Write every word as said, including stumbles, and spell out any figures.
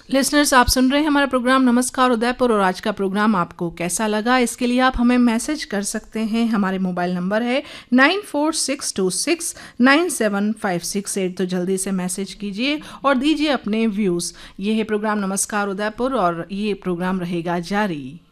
Listeners, आप सुन रहे हैं हमारा प्रोग्राम नमस्कार उदयपुर, और आज का प्रोग्राम आपको कैसा लगा इसके लिए आप हमें मैसेज कर सकते हैं। हमारे मोबाइल नंबर है nine four six to six nine seven five six eight. तो जल्दी से मैसेज कीजिए और दीजिए अपने व्यूज़। ये है प्रोग्राम नमस्कार उदयपुर और ये प्रोग्राम रहेगा जारी।